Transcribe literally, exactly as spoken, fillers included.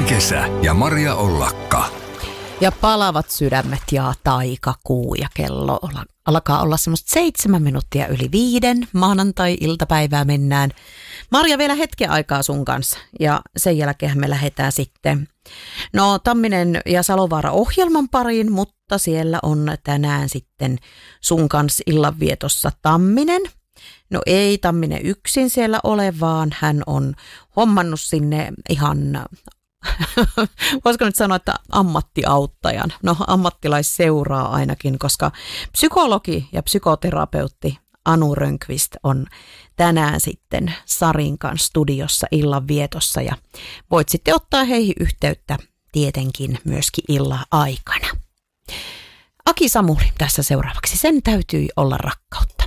Kesä ja Maria Ollakka. Ja palavat sydämet ja taikakuu ja kello alkaa olla semmoista seitsemän minuuttia yli viiden. Maanantai-iltapäivää mennään. Marja, vielä hetken aikaa sun kanssa ja sen jälkeen me lähdetään sitten no Tamminen ja Salovaara ohjelman pariin, mutta siellä on tänään sitten sun kanssa illanvietossa Tamminen. No ei Tamminen yksin siellä ole, vaan hän on hommannut sinne ihan, voisiko nyt sanoa, että ammattiauttajan. No ammattilaisseuraa ainakin, koska psykologi ja psykoterapeutti Anu Rönnqvist on tänään sitten Sarin kanssa studiossa illanvietossa ja voit sitten ottaa heihin yhteyttä tietenkin myöskin illan aikana. Aki Samuli tässä seuraavaksi. Sen täytyy olla rakkautta.